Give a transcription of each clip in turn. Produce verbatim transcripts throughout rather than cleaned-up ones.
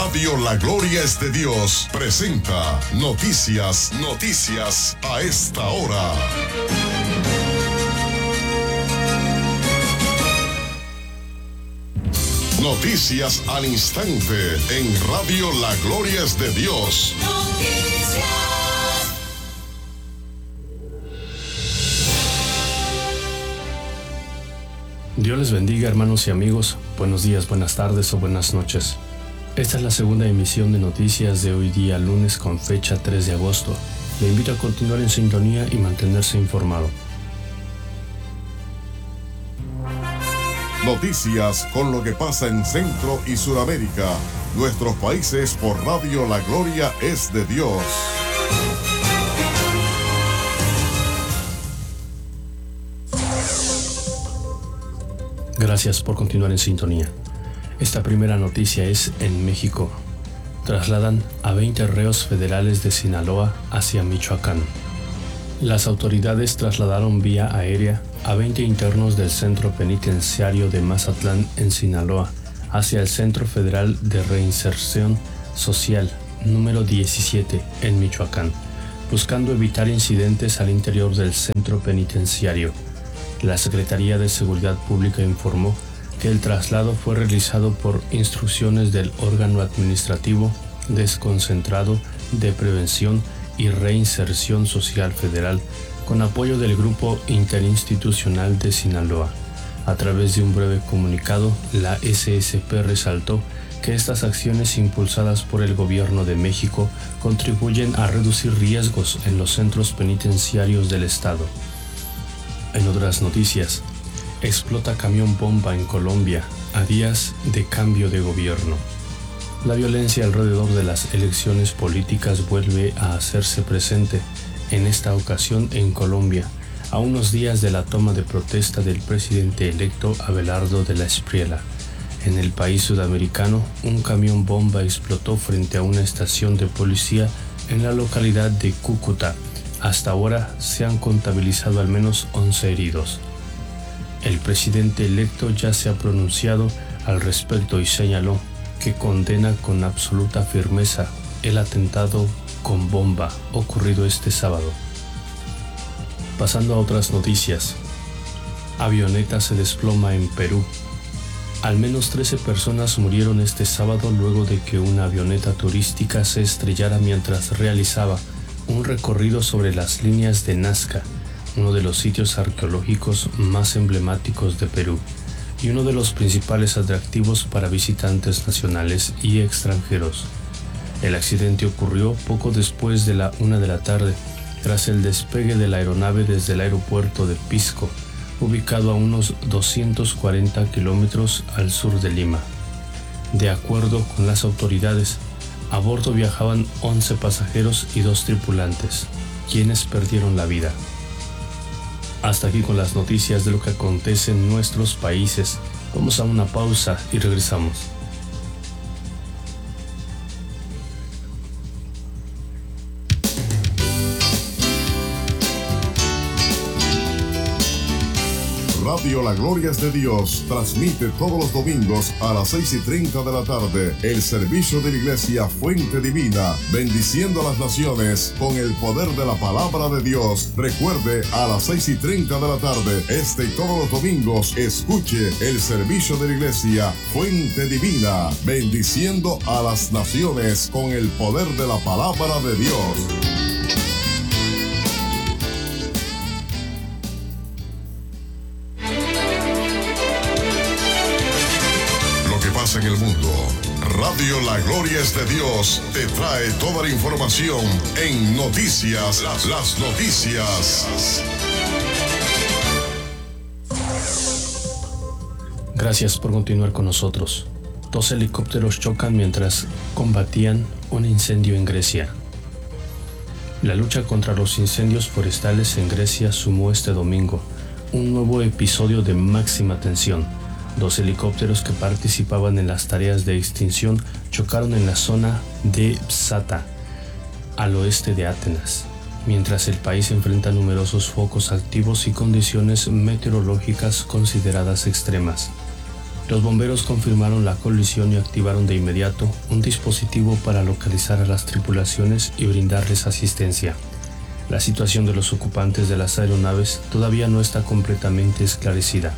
Radio La Gloria es de Dios presenta Noticias, Noticias a esta hora. Noticias al instante en Radio La Gloria es de Dios. Noticias. Dios les bendiga, hermanos y amigos. Buenos días, buenas tardes o buenas noches. Esta es la segunda emisión de noticias de hoy día lunes con fecha tres de agosto. Le invito a continuar en sintonía y mantenerse informado. Noticias con lo que pasa en Centro y Suramérica, nuestros países por Radio La Gloria es de Dios. Gracias por continuar en sintonía. Esta primera noticia es en México. Trasladan a veinte reos federales de Sinaloa hacia Michoacán. Las autoridades trasladaron vía aérea a veinte internos del Centro Penitenciario de Mazatlán en Sinaloa hacia el Centro Federal de Reinserción Social número diecisiete en Michoacán, buscando evitar incidentes al interior del centro penitenciario. La Secretaría de Seguridad Pública informó que el traslado fue realizado por instrucciones del órgano administrativo desconcentrado de Prevención y Reinserción Social Federal, con apoyo del Grupo Interinstitucional de Sinaloa. A través de un breve comunicado, la S S P resaltó que estas acciones impulsadas por el Gobierno de México contribuyen a reducir riesgos en los centros penitenciarios del Estado. En otras noticias, explota camión bomba en Colombia a días de cambio de gobierno. La violencia alrededor de las elecciones políticas vuelve a hacerse presente, en esta ocasión en Colombia, a unos días de la toma de protesta del presidente electo Abelardo de la Espriella. En el país sudamericano, un camión bomba explotó frente a una estación de policía en la localidad de Cúcuta. Hasta ahora se han contabilizado al menos once heridos. El presidente electo ya se ha pronunciado al respecto y señaló que condena con absoluta firmeza el atentado con bomba ocurrido este sábado. Pasando a otras noticias. Avioneta se desploma en Perú. Al menos trece personas murieron este sábado luego de que una avioneta turística se estrellara mientras realizaba un recorrido sobre las líneas de Nazca, uno de los sitios arqueológicos más emblemáticos de Perú y uno de los principales atractivos para visitantes nacionales y extranjeros. El accidente ocurrió poco después de la una de la tarde, tras el despegue de la aeronave desde el aeropuerto de Pisco, ubicado a unos doscientos cuarenta kilómetros al sur de Lima. De acuerdo con las autoridades, a bordo viajaban once pasajeros y dos tripulantes, quienes perdieron la vida. Hasta aquí con las noticias de lo que acontece en nuestros países. Vamos a una pausa y regresamos. Radio La Gloria es de Dios transmite todos los domingos a las seis y treinta de la tarde el servicio de la Iglesia Fuente Divina, bendiciendo a las naciones con el poder de la palabra de Dios. Recuerde, a las seis y treinta de la tarde, este y todos los domingos, escuche el servicio de la Iglesia Fuente Divina, bendiciendo a las naciones con el poder de la palabra de Dios. En el mundo, Radio La Gloria es de Dios te trae toda la información en Noticias, las, las noticias. Gracias por continuar con nosotros. Dos helicópteros chocan mientras combatían un incendio en Grecia. La lucha contra los incendios forestales en Grecia sumó este domingo un nuevo episodio de máxima tensión. Dos helicópteros que participaban en las tareas de extinción chocaron en la zona de Psata, al oeste de Atenas, mientras el país enfrenta numerosos focos activos y condiciones meteorológicas consideradas extremas. Los bomberos confirmaron la colisión y activaron de inmediato un dispositivo para localizar a las tripulaciones y brindarles asistencia. La situación de los ocupantes de las aeronaves todavía no está completamente esclarecida.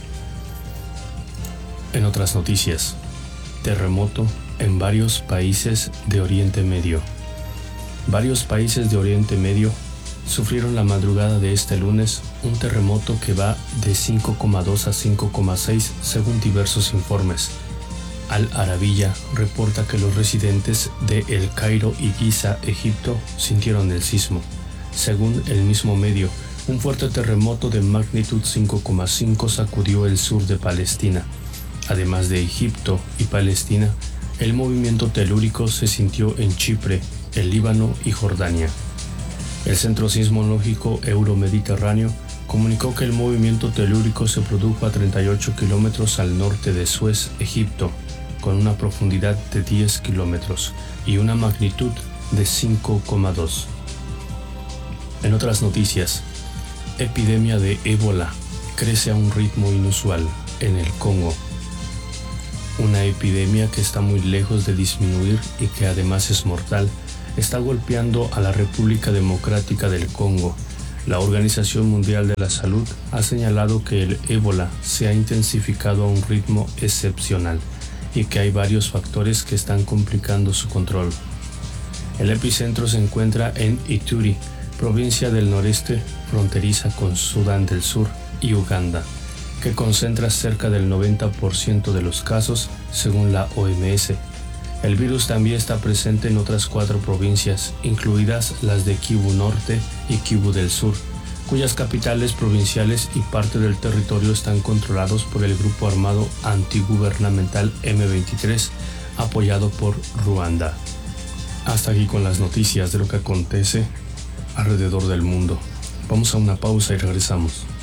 En otras noticias, terremoto en varios países de Oriente Medio. Varios países de Oriente Medio sufrieron la madrugada de este lunes un terremoto que va de cinco coma dos a cinco coma seis según diversos informes. Al Arabiya reporta que los residentes de El Cairo y Giza, Egipto, sintieron el sismo. Según el mismo medio, un fuerte terremoto de magnitud cinco coma cinco sacudió el sur de Palestina. Además de Egipto y Palestina, el movimiento telúrico se sintió en Chipre, el Líbano y Jordania. El Centro Sismológico Euromediterráneo comunicó que el movimiento telúrico se produjo a treinta y ocho kilómetros al norte de Suez, Egipto, con una profundidad de diez kilómetros y una magnitud de cinco coma dos. En otras noticias, epidemia de ébola crece a un ritmo inusual en el Congo. Una epidemia que está muy lejos de disminuir y que además es mortal, está golpeando a la República Democrática del Congo. La Organización Mundial de la Salud ha señalado que el ébola se ha intensificado a un ritmo excepcional y que hay varios factores que están complicando su control. El epicentro se encuentra en Ituri, provincia del noreste fronteriza con Sudán del Sur y Uganda, que concentra cerca del noventa por ciento de los casos, según la O M S. El virus también está presente en otras cuatro provincias, incluidas las de Kivu Norte y Kivu del Sur, cuyas capitales provinciales y parte del territorio están controlados por el grupo armado antigubernamental eme veintitrés, apoyado por Ruanda. Hasta aquí con las noticias de lo que acontece alrededor del mundo. Vamos a una pausa y regresamos.